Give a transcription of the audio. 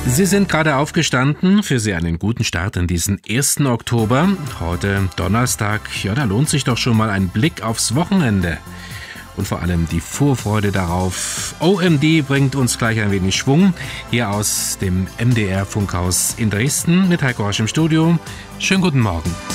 Sie sind gerade aufgestanden. Für Sie einen guten Start in diesen 1. Oktober. Heute Donnerstag. Ja, da lohnt sich doch schon mal ein Blick aufs Wochenende. Und vor allem die Vorfreude darauf. OMD bringt uns gleich ein wenig Schwung. Hier aus dem MDR Funkhaus in Dresden mit Heiko Horsch im Studio. Schönen guten Morgen.